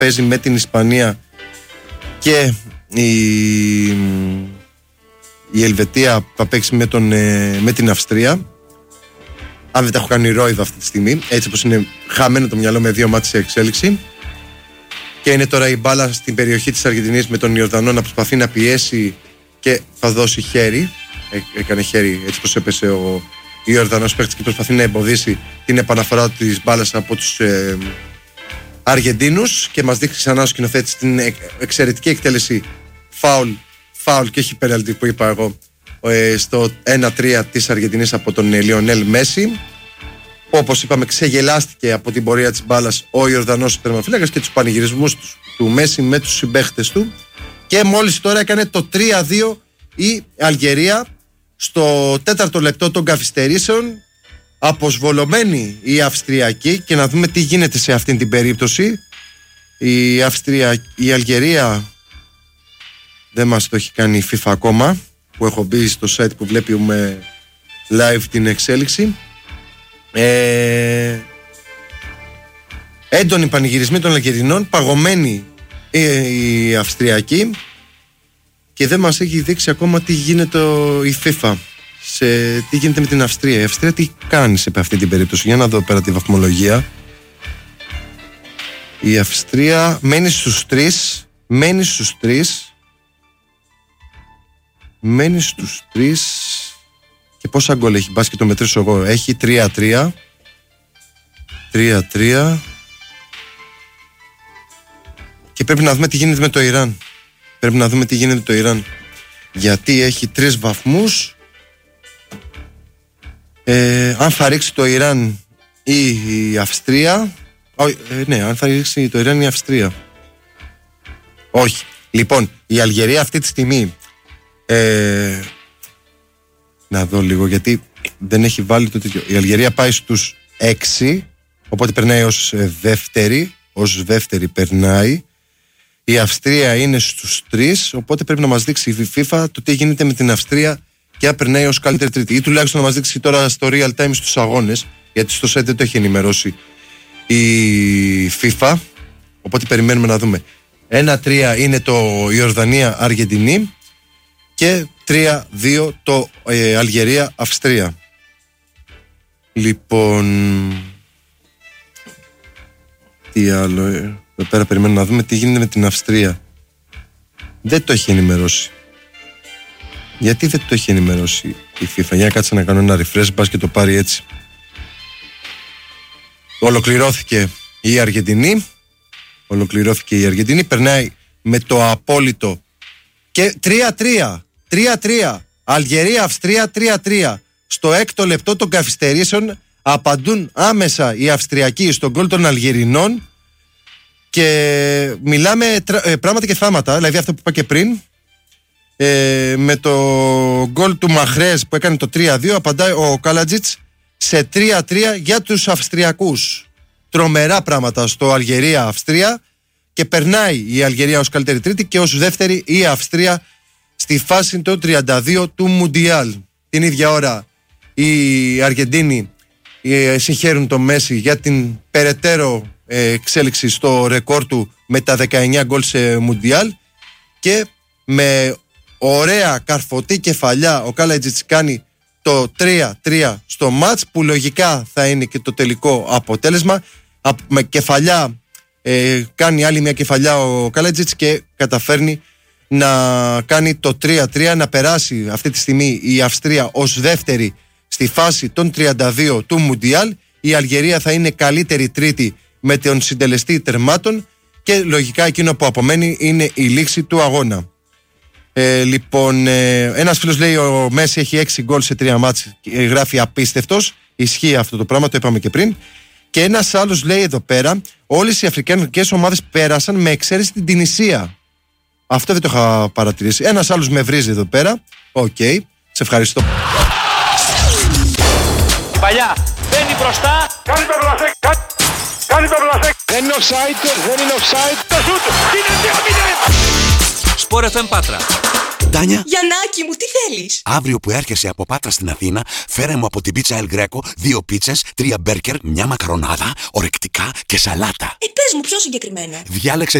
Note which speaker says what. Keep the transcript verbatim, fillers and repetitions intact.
Speaker 1: παίζει με την Ισπανία και η, η Ελβετία θα παίξει με, τον, με την Αυστρία. Αν δεν τα έχω κάνει ρόιδο αυτή τη στιγμή, έτσι όπως είναι χαμένο το μυαλό με δύο μάτς σε εξέλιξη. Και είναι τώρα η μπάλα στην περιοχή της Αργεντινής με τον Ιορδανό να προσπαθεί να πιέσει και θα δώσει χέρι. Έ, έκανε χέρι έτσι πως έπεσε ο Ιορδανός παίκτης και προσπαθεί να εμποδίσει την επαναφορά της μπάλας από τους ε, Αργεντίνους και μας δείχνει ξανά ο σκηνοθέτης την εξαιρετική εκτέλεση φάουλ, φάουλ και όχι πέναλτι που είπα εγώ ε, στο ένα τρία της Αργεντινής από τον Λιονέλ Μέση. Όπως είπαμε, ξεγελάστηκε από την πορεία της μπάλας ο Ιορδανός τερματοφύλακας και τους πανηγυρισμούς του, του Μέση με τους συμπαίχτες του. Και μόλις τώρα έκανε το τρία δύο η Αλγερία στο τέταρτο λεπτό των καθυστερήσεων. Αποσβολωμένη η Αυστριακή, και να δούμε τι γίνεται σε αυτήν την περίπτωση. Η, Αυστρια... η Αλγερία δεν μας το έχει κάνει η FIFA ακόμα, που έχω μπει στο site που βλέπουμε live την εξέλιξη. Ε... Έντονοι πανηγυρισμοί των Αλγερινών, παγωμένη η, η Αυστριακή, και δεν μας έχει δείξει ακόμα τι γίνεται η FIFA. Σε τι γίνεται με την Αυστρία. Η Αυστρία τι κάνει σε αυτή την περίπτωση? Για να δω πέρα τη βαθμολογία. Η Αυστρία μένει στους τρεις. Μένει στους τρεις. Μένει στους τρεις. Και πόσα γκολ έχει? Μπας και το μετρήσω εγώ. Έχει τρία τρία. τρία τρία. Και πρέπει να δούμε τι γίνεται με το Ιράν. Πρέπει να δούμε τι γίνεται με το Ιράν. Γιατί έχει τρεις βαθμούς. Ε, αν θα ρίξει το Ιράν ή η Αυστρία. Ό, ε, ναι, αν θα ρίξει το Ιράν ή η Αυστρία. Όχι. Λοιπόν, η Αλγερία αυτή τη στιγμή ε, να δω λίγο, γιατί δεν έχει βάλει το τέτοιο. Η Αλγερία πάει στους έξι, οπότε περνάει ως δεύτερη. Ως δεύτερη περνάει. Η Αυστρία είναι στους τρεις, οπότε πρέπει να μας δείξει η FIFA το τι γίνεται με την Αυστρία και αν περνάει ως καλύτερη τρίτη, ή τουλάχιστον να μας δείξει τώρα στο real time στους αγώνες, γιατί στο site δεν το έχει ενημερώσει η FIFA, οπότε περιμένουμε να δούμε. ένα τρία είναι το Ιορδανία-Αργεντινή και τρία δύο το ε, Αλγερία-Αυστρία. Λοιπόν, τι άλλο? Ε, εδώ πέρα περιμένουμε να δούμε τι γίνεται με την Αυστρία. Δεν το έχει ενημερώσει. Γιατί δεν το έχει ενημερώσει η FIFA? Για να κάτσε να κάνω ένα refresh, μπας και το πάρει έτσι. Ολοκληρώθηκε η Αργεντινή. Ολοκληρώθηκε η Αργεντινή. Περνάει με το απόλυτο. Και τρία τρία. τρία τρία. Αλγερία-Αυστρία τρία τρία. Στο έκτο λεπτό των καθυστερήσεων απαντούν άμεσα οι Αυστριακοί στον γκολ των Αλγερινών. Και μιλάμε τρα, ε, πράγματα και θάματα. Δηλαδή αυτό που είπα και πριν. Ε, με το γκολ του Μαχρές που έκανε το τρία δύο, απαντάει ο Καλατζίτς σε τρία τρία για τους Αυστριακούς. Τρομερά πράγματα στο Αλγερία-Αυστρία, και περνάει η Αλγερία ως καλύτερη τρίτη και ως δεύτερη η Αυστρία στη φάση των τριάντα δύο του Μουντιάλ. Την ίδια ώρα οι Αργεντίνοι ε, συγχαίρουν τον Μέση για την περαιτέρω ε, εξέλιξη στο ρεκόρ του με τα δεκαεννιά γκολ σε Μουντιάλ, και με ωραία καρφωτή κεφαλιά ο Κάλατζιτς κάνει το τρία τρία στο μάτς, που λογικά θα είναι και το τελικό αποτέλεσμα. Με κεφαλιά ε, κάνει άλλη μια κεφαλιά ο Κάλατζιτς και καταφέρνει να κάνει το τρία τρία, να περάσει αυτή τη στιγμή η Αυστρία ως δεύτερη στη φάση των τριάντα δύο του Μουντιάλ. Η Αλγερία θα είναι καλύτερη τρίτη με τον συντελεστή τερμάτων, και λογικά εκείνο που απομένει είναι η λήξη του αγώνα. Ε, λοιπόν, ε, ένας φίλος λέει ο Μέση έχει έξι γκολ σε τρία μάτς, γράφει απίστευτος. Ισχύει αυτό το πράγμα, το είπαμε και πριν. Και ένας άλλος λέει εδώ πέρα, όλες οι αφρικανικές ομάδες πέρασαν με εξαίρεση την Τινησία. Αυτό δεν το είχα παρατηρήσει. Ένας άλλος με βρίζει εδώ πέρα. Οκ, okay. Σε ευχαριστώ.
Speaker 2: Παλιά, μπαίνει μπροστά.
Speaker 3: Κάνει το μπλασέ, κα... κάνει το μπλασέ.
Speaker 2: Δεν είναι offside, δεν είναι offside.
Speaker 3: Το σούτ, είναι δύο μηδέν.
Speaker 4: Sport εφ εμ Πάτρα. Τάνια.
Speaker 5: Γιαννάκη μου, τι θέλεις?
Speaker 4: Αύριο που έρχεσαι από Πάτρα στην Αθήνα, φέρε μου από την πίτσα El Greco δύο πίτσες, τρία μπέρκερ, μια μακαρονάδα, ορεκτικά και σαλάτα.
Speaker 5: Ε, πες μου πιο συγκεκριμένα.
Speaker 4: Διάλεξε